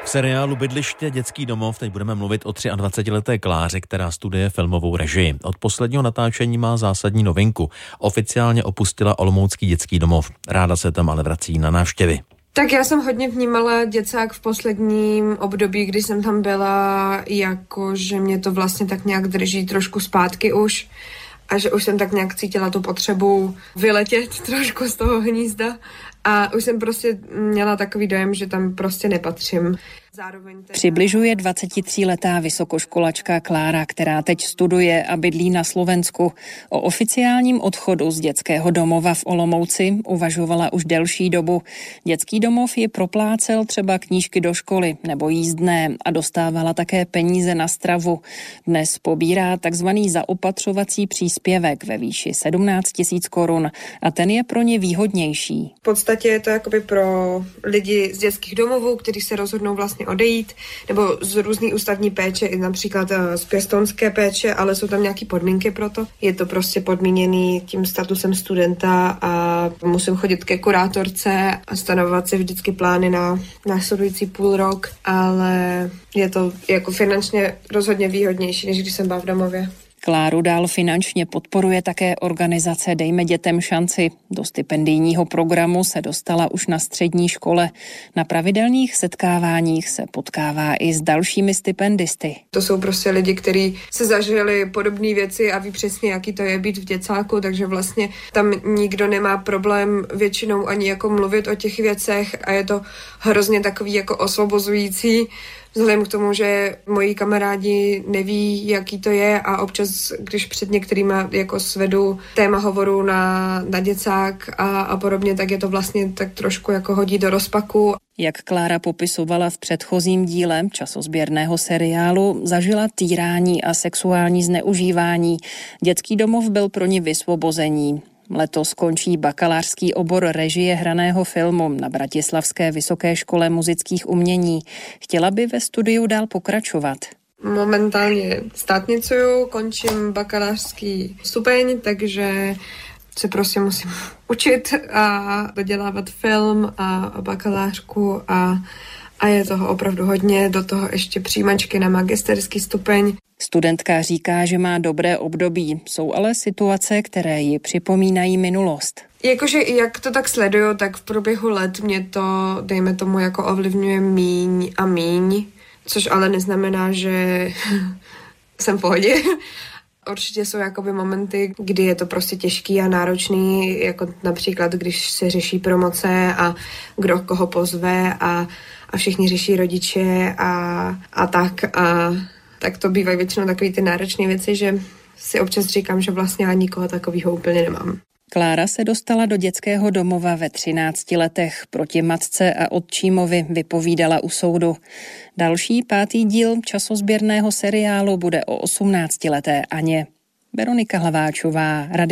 V seriálu Bydliště dětský domov teď budeme mluvit o 23leté Kláře, která studuje filmovou režii. Od posledního natáčení má zásadní novinku. Oficiálně opustila olomoucký dětský domov. Ráda se tam ale vrací na návštěvy. Tak já jsem hodně vnímala děcák v posledním období, kdy jsem tam byla, jako že mě to vlastně tak nějak drží trošku zpátky už a že už jsem tak nějak cítila tu potřebu vyletět trošku z toho hnízda a už jsem prostě měla takový dojem, že tam prostě nepatřím. Přibližuje 23letá vysokoškolačka Klára, která teď studuje a bydlí na Slovensku. O oficiálním odchodu z dětského domova v Olomouci uvažovala už delší dobu. Dětský domov ji proplácel třeba knížky do školy nebo jízdné a dostávala také peníze na stravu. Dnes pobírá takzvaný zaopatřovací příspěvek ve výši 17 000 korun a ten je pro ně výhodnější. V podstatě je to jakoby pro lidi z dětských domovů, kteří se rozhodnou vlastně odejít, nebo z různý ústavní péče, i například z pěstounské péče, ale jsou tam nějaké podmínky pro to. Je to prostě podmíněný tím statusem studenta a musím chodit ke kurátorce a stanovovat si vždycky plány na následující půl rok, ale je to jako finančně rozhodně výhodnější, než když jsem byla v domově. Kláru dál finančně podporuje také organizace Dejme dětem šanci. Do stipendijního programu se dostala už na střední škole. Na pravidelných setkáváních se potkává i s dalšími stipendisty. To jsou prostě lidi, kteří se zažili podobné věci a ví přesně, jaký to je být v děcáku, takže vlastně tam nikdo nemá problém většinou ani jako mluvit o těch věcech a je to hrozně takový jako osvobozující. Vzhledem k tomu, že moji kamarádi neví, jaký to je a občas, když před některýma jako svedu téma hovoru na děcák a podobně, tak je to vlastně tak trošku jako hodí do rozpaku. Jak Klára popisovala v předchozím díle časozběrného seriálu, zažila týrání a sexuální zneužívání. Dětský domov byl pro ni vysvobození. Letos končí bakalářský obor režie hraného filmu na Bratislavské vysoké škole muzických umění. Chtěla by ve studiu dál pokračovat. Momentálně státnicuju, končím bakalářský stupeň, takže se prostě musím učit a dodělávat film a bakalářku a je toho opravdu hodně, do toho ještě přijímačky na magisterský stupeň. Studentka říká, že má dobré období, jsou ale situace, které ji připomínají minulost. Jakože jak to tak sleduju, tak v průběhu let mě to, dejme tomu, jako ovlivňuje míň a míň, což ale neznamená, že jsem v pohodě. Určitě jsou jakoby momenty, kdy je to prostě těžký a náročný, jako například, když se řeší promoce a kdo koho pozve a všichni řeší rodiče a tak to bývají většinou takový ty náročné věci, že si občas říkám, že vlastně ani nikoho takového úplně nemám. Klára se dostala do dětského domova ve 13 letech. Proti matce a otčímovi vypovídala u soudu. Další 5. díl časozběrného seriálu bude o 18leté Aně. Veronika Hlaváčová,